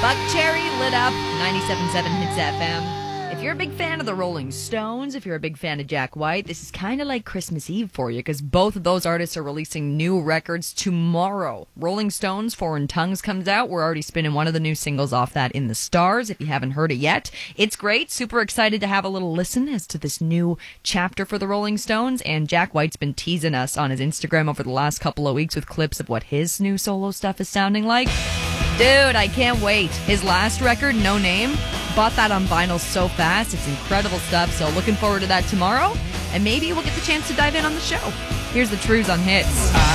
Buck Cherry lit up 97.7 Hits FM. If you're a big fan of the Rolling Stones, if you're a big fan of Jack White, this is kind of like Christmas Eve for you because both of those artists are releasing new records tomorrow. Rolling Stones, Foreign Tongues comes out. We're already spinning one of the new singles off that, In the Stars, if you haven't heard it yet. It's great. Super excited to have a little listen as to this new chapter for the Rolling Stones. And Jack White's been teasing us on his Instagram over the last couple of weeks with clips of what his new solo stuff is sounding like. Dude, I can't wait. His last record, No Name, bought that on vinyl so fast. It's incredible stuff. So looking forward to that tomorrow. And maybe we'll get the chance to dive in on the show. Here's the Trues on Hits.